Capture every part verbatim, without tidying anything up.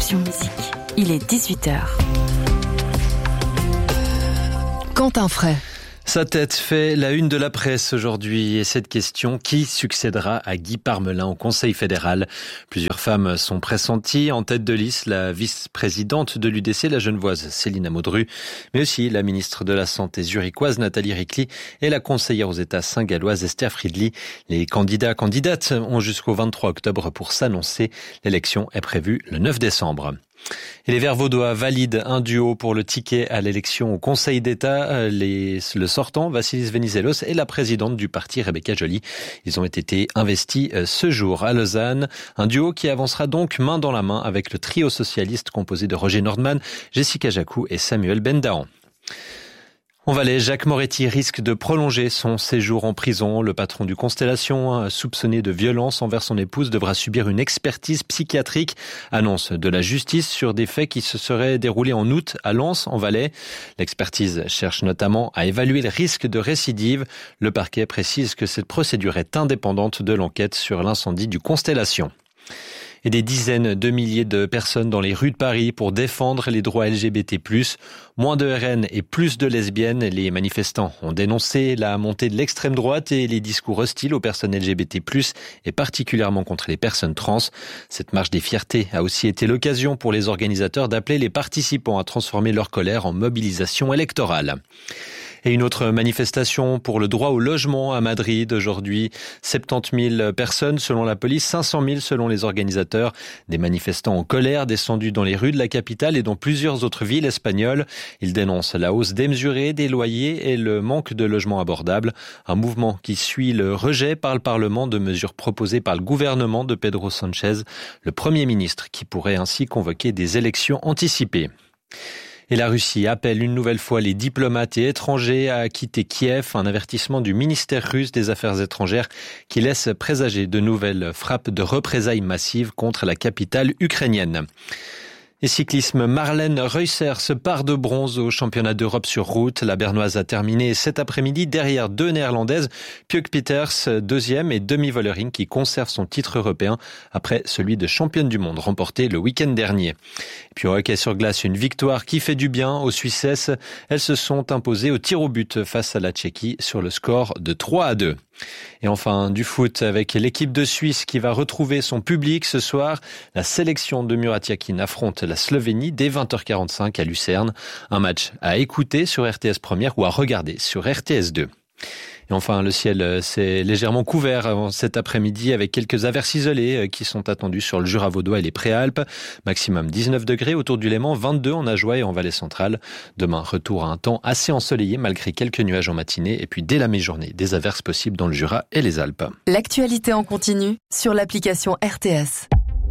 Option Musique. Il est dix-huit heures. Quentin Fray. Sa tête fait la une de la presse aujourd'hui et cette question, qui succédera à Guy Parmelin au Conseil fédéral? Plusieurs femmes sont pressenties. En tête de liste, la vice-présidente de l'U D C, la genevoise Céline Amodru, mais aussi la ministre de la Santé zurichoise Nathalie Ricli et la conseillère aux États saint-galloise Esther Friedli. Les candidats candidates ont jusqu'au vingt-trois octobre pour s'annoncer. L'élection est prévue le neuf décembre. Et les Verts vaudois valident un duo pour le ticket à l'élection au Conseil d'État. Les, le sortant, Vassilis Venizelos, et la présidente du parti, Rebecca Joly. Ils ont été investis ce jour à Lausanne. Un duo qui avancera donc main dans la main avec le trio socialiste composé de Roger Nordman, Jessica Jacou et Samuel Bendahan. En Valais, Jacques Moretti risque de prolonger son séjour en prison. Le patron du Constellation, soupçonné de violence envers son épouse, devra subir une expertise psychiatrique. Annonce de la justice sur des faits qui se seraient déroulés en août à Lens, en Valais. L'expertise cherche notamment à évaluer le risque de récidive. Le parquet précise que cette procédure est indépendante de l'enquête sur l'incendie du Constellation. Et des dizaines de milliers de personnes dans les rues de Paris pour défendre les droits L G B T plus. Moins de R N et plus de lesbiennes. Les manifestants ont dénoncé la montée de l'extrême droite et les discours hostiles aux personnes L G B T plus, et particulièrement contre les personnes trans. Cette marche des fiertés a aussi été l'occasion pour les organisateurs d'appeler les participants à transformer leur colère en mobilisation électorale. Et une autre manifestation pour le droit au logement à Madrid aujourd'hui. soixante-dix mille personnes selon la police, cinq cent mille selon les organisateurs. Des manifestants en colère descendus dans les rues de la capitale et dans plusieurs autres villes espagnoles. Ils dénoncent la hausse démesurée des loyers et le manque de logements abordables. Un mouvement qui suit le rejet par le Parlement de mesures proposées par le gouvernement de Pedro Sánchez, le Premier ministre, qui pourrait ainsi convoquer des élections anticipées. Et la Russie appelle une nouvelle fois les diplomates et étrangers à quitter Kiev, un avertissement du ministère russe des Affaires étrangères qui laisse présager de nouvelles frappes de représailles massives contre la capitale ukrainienne. Et cyclisme, Marlène Reusser se part de bronze au championnat d'Europe sur route. La Bernoise a terminé cet après-midi derrière deux Néerlandaises, Pieuk Peters, deuxième, et Demi Vollering qui conserve son titre européen après celui de championne du monde remporté le week-end dernier. Et puis au hockey sur glace, une victoire qui fait du bien aux Suissesses. Elles se sont imposées au tir au but face à la Tchéquie sur le score de trois à deux. Et enfin, du foot avec l'équipe de Suisse qui va retrouver son public ce soir. La sélection de Murat Yakin affronte la Slovénie dès vingt heures quarante-cinq à Lucerne. Un match à écouter sur R T S Première ou à regarder sur R T S deux. Et enfin, le ciel s'est légèrement couvert cet après-midi avec quelques averses isolées qui sont attendues sur le Jura vaudois et les Préalpes. Maximum dix-neuf degrés autour du Léman, vingt-deux en Ajoie et en Vallée centrale. Demain, retour à un temps assez ensoleillé malgré quelques nuages en matinée. Et puis dès la mi-journée, des averses possibles dans le Jura et les Alpes. L'actualité en continu sur l'application R T S.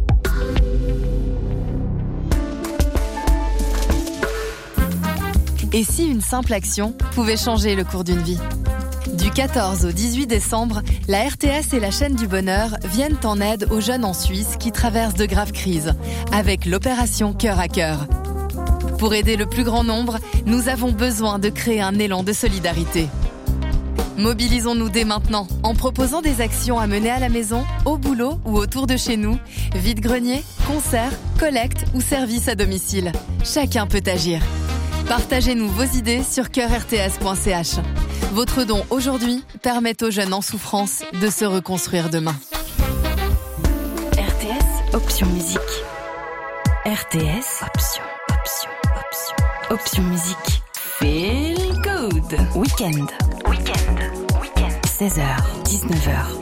Et si une simple action pouvait changer le cours d'une vie ? Du quatorze au dix-huit décembre, la R T S et la chaîne du bonheur viennent en aide aux jeunes en Suisse qui traversent de graves crises, avec l'opération Cœur à Cœur. Pour aider le plus grand nombre, nous avons besoin de créer un élan de solidarité. Mobilisons-nous dès maintenant en proposant des actions à mener à la maison, au boulot ou autour de chez nous, vide-grenier, concerts, collectes ou services à domicile. Chacun peut agir. Partagez-nous vos idées sur cœur r t s point c h. Votre don aujourd'hui permet aux jeunes en souffrance de se reconstruire demain. R T S Option Musique. R T S Option, Option, Option. Option Musique. Feel Good. Weekend. Weekend. Weekend. seize heures, dix-neuf heures.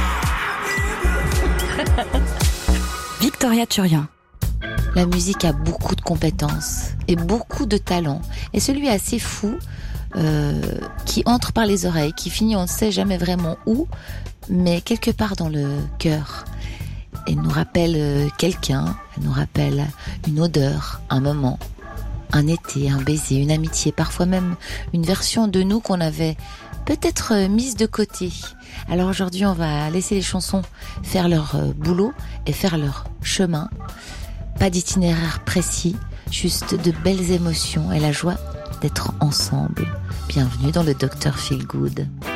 Victoria Turian. La musique a beaucoup de compétences et beaucoup de talent. Et celui assez fou, euh, qui entre par les oreilles, qui finit on ne sait jamais vraiment où, mais quelque part dans le cœur. Elle nous rappelle quelqu'un, elle nous rappelle une odeur, un moment, un été, un baiser, une amitié, parfois même une version de nous qu'on avait peut-être mise de côté. Alors aujourd'hui, on va laisser les chansons faire leur boulot et faire leur chemin. Pas d'itinéraire précis, juste de belles émotions et la joie d'être ensemble. Bienvenue dans le docteur Feel Good.